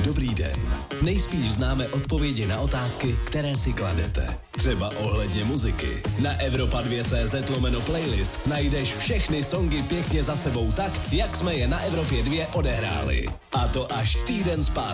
Dobrý den. Nejspíš známe odpovědi na otázky, které si kladete. Třeba ohledně muziky. Na Evropa2.cz/playlist najdeš všechny songy pěkně za sebou tak, jak jsme je na Evropě 2 odehráli. A to až týden zpátky.